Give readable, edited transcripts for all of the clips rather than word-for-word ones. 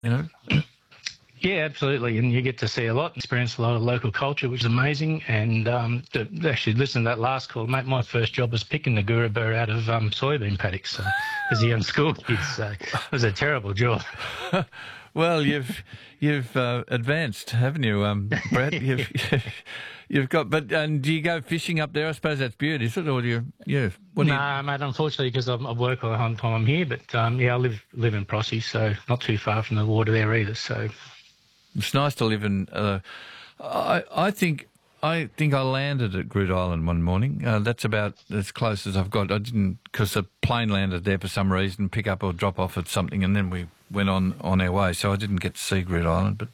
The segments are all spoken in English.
you know. Yeah, absolutely, and you get to see a lot, experience a lot of local culture, which is amazing. And to actually listen to that last call, mate, my first job was picking the Gurabur out of soybean paddocks as a young school kid. So it was a terrible job. Well, you've advanced, haven't you, Brett? You've got, but and do you go fishing up there? I suppose that's Bute, is it? Or do you? Yeah. Nah, mate. Unfortunately, because I work all the time I'm here, but yeah, I live in Prossie, so not too far from the water there either. So it's nice to live in. I think I landed at Groote Eylandt one morning. That's about as close as I've got. I didn't, because the plane landed there for some reason, pick up or drop off at something, and then we went on our way. So I didn't get to see Groote Eylandt. But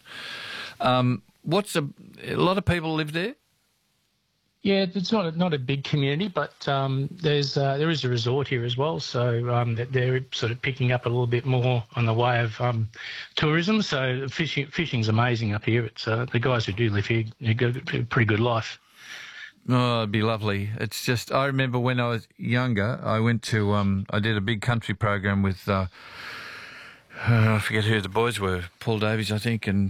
a lot of people live there. Yeah, it's not a big community, but there is a resort here as well, so they're sort of picking up a little bit more on the way of tourism. So fishing's amazing up here. It's the guys who do live here, you got a pretty good life. Oh, it'd be lovely. It's just, I remember when I was younger, I went to I did a big country program with I forget who the boys were, Paul Davies, I think, and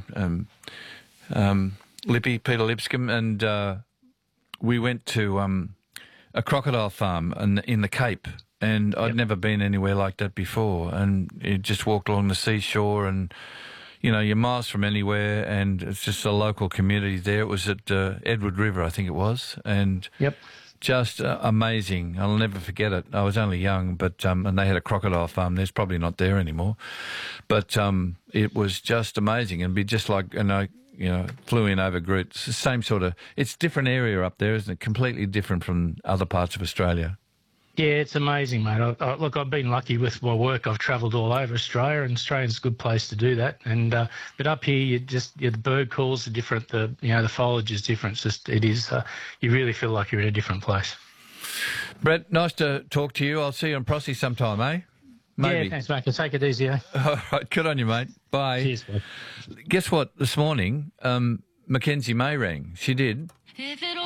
Peter Lipscomb, and we went to a crocodile farm in the Cape, and I'd never been anywhere like that before. And you just walked along the seashore, and you know, you're miles from anywhere, and it's just a local community there. It was at Edward River, I think it was, and just amazing. I'll never forget it. I was only young, but and they had a crocodile farm. There's probably not there anymore, but it was just amazing, and be just like, and I, you know, flew in over Groote. It's the same sort of, it's a different area up there, isn't it? Completely different from other parts of Australia. Yeah, it's amazing, mate. Look, I've been lucky with my work. I've travelled all over Australia, and Australia's a good place to do that. And but up here, the bird calls are different. The foliage is different. You really feel like you're in a different place. Brett, nice to talk to you. I'll see you in Prossie sometime, eh? Maybe. Yeah, thanks, mate. Take it easy, eh? All right, good on you, mate. Bye. Cheers, mate. Guess what? This morning, Mackenzie May rang. She did.